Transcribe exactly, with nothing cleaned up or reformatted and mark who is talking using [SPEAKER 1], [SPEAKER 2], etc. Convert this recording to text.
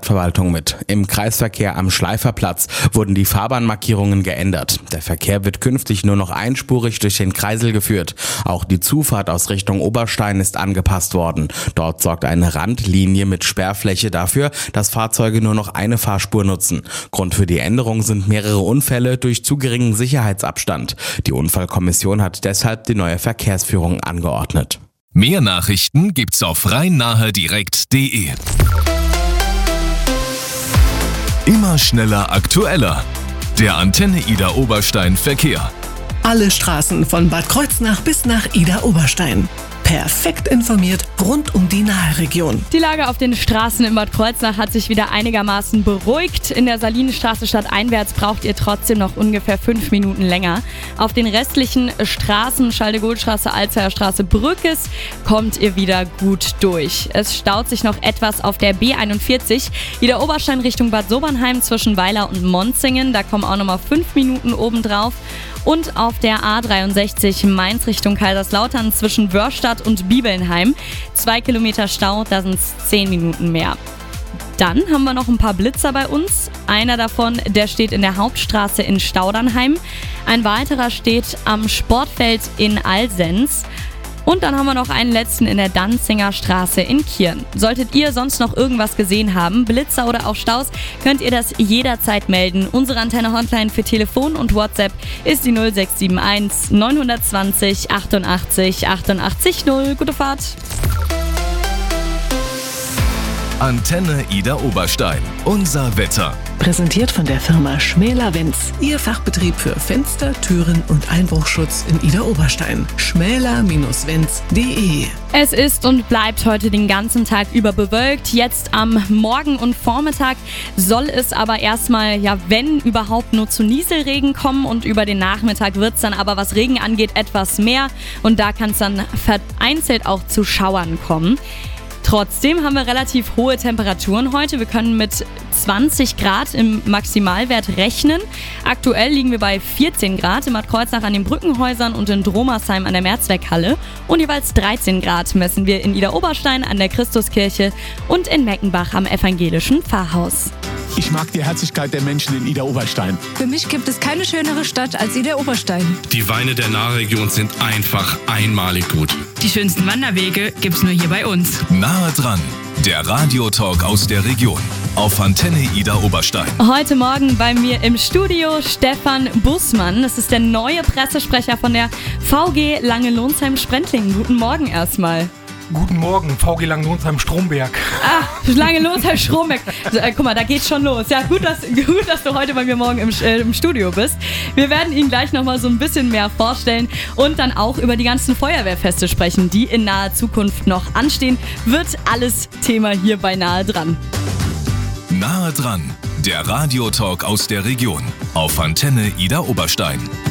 [SPEAKER 1] Stadtverwaltung mit. Im Kreisverkehr am Schleiferplatz wurden die Fahrbahnmarkierungen geändert. Der Verkehr wird künftig nur noch einspurig durch den Kreisel geführt. Auch die Zufahrt aus Richtung Oberstein ist angepasst worden. Dort sorgt eine Randlinie mit Sperrfläche dafür, dass Fahrzeuge nur noch eine Fahrspur nutzen. Grund für die Änderung sind mehrere Unfälle durch zu geringen Sicherheitsabstand. Die Unfallkommission hat deshalb die neue Verkehrsführung angeordnet.
[SPEAKER 2] Mehr Nachrichten gibt's auf rhein-nahe-direkt punkt de. Immer schneller, aktueller. Der Antenne Idar Oberstein Verkehr.
[SPEAKER 3] Alle Straßen von Bad Kreuznach bis nach Idar Oberstein. Perfekt informiert rund um die Nahe-Region.
[SPEAKER 4] Die Lage auf den Straßen in Bad Kreuznach hat sich wieder einigermaßen beruhigt. In der Salinenstraße stadteinwärts braucht ihr trotzdem noch ungefähr fünf Minuten länger. Auf den restlichen Straßen, Schaldegoldstraße, Alzheimer Straße, Brückes, kommt ihr wieder gut durch. Es staut sich noch etwas auf der B einundvierzig, Idar Oberstein Richtung Bad Sobernheim zwischen Weiler und Monzingen. Da kommen auch nochmal fünf Minuten obendrauf. Und auf der A dreiundsechzig Mainz Richtung Kaiserslautern zwischen Wörstadt und Bibelnheim. Zwei Kilometer Stau, da sind es zehn Minuten mehr. Dann haben wir noch ein paar Blitzer bei uns. Einer davon, der steht in der Hauptstraße in Staudernheim. Ein weiterer steht am Sportfeld in Alsens. Und dann haben wir noch einen letzten in der Danzinger Straße in Kirn. Solltet ihr sonst noch irgendwas gesehen haben, Blitzer oder auch Staus, könnt ihr das jederzeit melden. Unsere Antenne-Hotline für Telefon und WhatsApp ist die null sechs sieben eins neun zwei null achtundachtzig achtundachtzig null. Gute Fahrt!
[SPEAKER 2] Antenne Idar Oberstein. Unser Wetter.
[SPEAKER 3] Präsentiert von der Firma Schmäler-Wenz. Ihr Fachbetrieb für Fenster, Türen und Einbruchschutz in Idar Oberstein. schmäler Bindestrich wenz punkt de.
[SPEAKER 4] Es ist und bleibt heute den ganzen Tag über bewölkt. Jetzt am Morgen und Vormittag soll es aber erstmal, ja wenn überhaupt, nur zu Nieselregen kommen. Und über den Nachmittag wird es dann aber, was Regen angeht, etwas mehr. Und da kann es dann vereinzelt auch zu Schauern kommen. Trotzdem haben wir relativ hohe Temperaturen heute. Wir können mit zwanzig Grad im Maximalwert rechnen. Aktuell liegen wir bei vierzehn Grad in Bad Kreuznach an den Brückenhäusern und in Dromersheim an der Mehrzweckhalle. Und jeweils dreizehn Grad messen wir in Idar Oberstein an der Christuskirche und in Meckenbach am evangelischen Pfarrhaus.
[SPEAKER 5] Ich mag die Herzlichkeit der Menschen in Idar Oberstein.
[SPEAKER 6] Für mich gibt es keine schönere Stadt als Idar Oberstein.
[SPEAKER 7] Die Weine der Nahregion sind einfach einmalig gut.
[SPEAKER 8] Die schönsten Wanderwege gibt's nur hier bei uns.
[SPEAKER 2] Nahe dran, der Radiotalk aus der Region auf Antenne Idar Oberstein.
[SPEAKER 4] Heute Morgen bei mir im Studio Stefan Bussmann. Das ist der neue Pressesprecher von der V G Langenlonsheim-Sprentlingen. Guten Morgen erstmal.
[SPEAKER 9] Guten Morgen, V G Langenlonsheim-Stromberg.
[SPEAKER 4] Ah, Langenlonsheim-Stromberg. Also, äh, guck mal, da geht's schon los. Ja, gut, dass, gut, dass du heute bei mir morgen im, äh, im Studio bist. Wir werden Ihnen gleich nochmal so ein bisschen mehr vorstellen und dann auch über die ganzen Feuerwehrfeste sprechen, die in naher Zukunft noch anstehen. Wird alles Thema hier bei Nahe dran.
[SPEAKER 2] Nahe dran, der Radiotalk aus der Region auf Antenne Idar Oberstein.